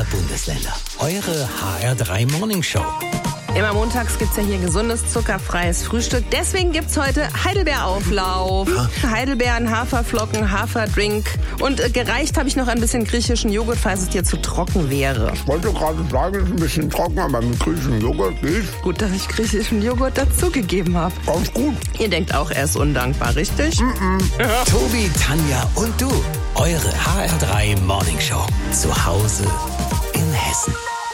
Bundesländer. Eure HR3 Morning Show. Immer montags gibt's ja hier gesundes, zuckerfreies Frühstück. Deswegen gibt's heute Heidelbeerauflauf. Heidelbeeren, Haferflocken, Haferdrink. Und gereicht habe ich noch ein bisschen griechischen Joghurt, falls es dir zu trocken wäre. Ich wollte gerade sagen, es ist ein bisschen trocken, aber mit griechischen Joghurt geht. Gut, dass ich griechischen Joghurt dazugegeben habe. Ganz gut. Ihr denkt auch, er ist undankbar, richtig? Tobi, Tanja und du. Eure HR3 Morning Show. Zu Hause in Hessen.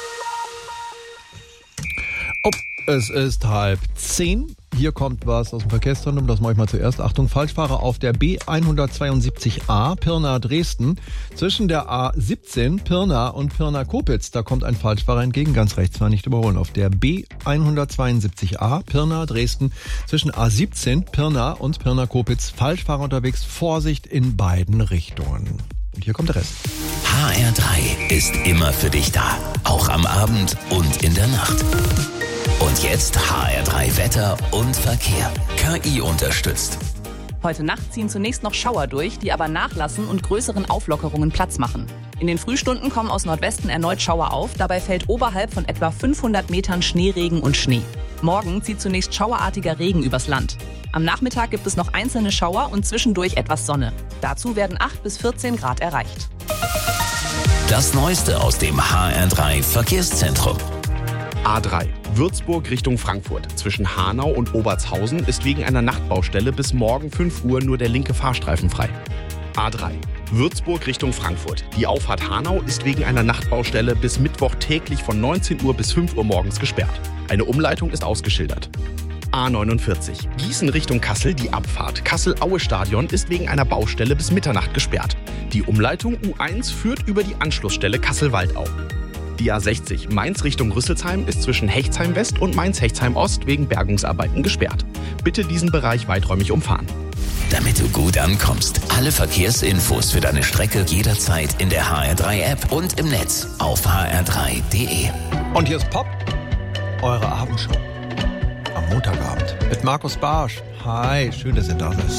Es ist 9:30. Hier kommt was aus dem Verkehrszentrum, das mache ich mal zuerst. Achtung, Falschfahrer auf der B172a Pirna-Dresden. Zwischen der A17 Pirna und Pirna-Kopitz, da kommt ein Falschfahrer entgegen, ganz rechts, war nicht überholen. Auf der B172a Pirna-Dresden zwischen A17 Pirna und Pirna-Kopitz. Falschfahrer unterwegs, Vorsicht in beiden Richtungen. Und hier kommt der Rest. HR3 ist immer für dich da. Auch am Abend und in der Nacht. Und jetzt HR3 Wetter und Verkehr. KI unterstützt. Heute Nacht ziehen zunächst noch Schauer durch, die aber nachlassen und größeren Auflockerungen Platz machen. In den Frühstunden kommen aus Nordwesten erneut Schauer auf. Dabei fällt oberhalb von etwa 500 Metern Schneeregen und Schnee. Morgen zieht zunächst schauerartiger Regen übers Land. Am Nachmittag gibt es noch einzelne Schauer und zwischendurch etwas Sonne. Dazu werden 8 bis 14 Grad erreicht. Das Neueste aus dem HR3 Verkehrszentrum. A3 Würzburg Richtung Frankfurt. Zwischen Hanau und Obertshausen ist wegen einer Nachtbaustelle bis morgen 5 Uhr nur der linke Fahrstreifen frei. A3 Würzburg Richtung Frankfurt. Die Auffahrt Hanau ist wegen einer Nachtbaustelle bis Mittwoch täglich von 19 Uhr bis 5 Uhr morgens gesperrt. Eine Umleitung ist ausgeschildert. A49 Gießen Richtung Kassel. Die Abfahrt Kassel-Aue-Stadion ist wegen einer Baustelle bis Mitternacht gesperrt. Die Umleitung U1 führt über die Anschlussstelle Kassel-Waldau. Die A60 Mainz Richtung Rüsselsheim ist zwischen Hechtsheim West und Mainz-Hechtsheim Ost wegen Bergungsarbeiten gesperrt. Bitte diesen Bereich weiträumig umfahren. Damit du gut ankommst. Alle Verkehrsinfos für deine Strecke jederzeit in der HR3-App und im Netz auf hr3.de. Und hier ist Pop, eure Abendshow. Am Montagabend mit Markus Barsch. Hi, schön, dass ihr da seid.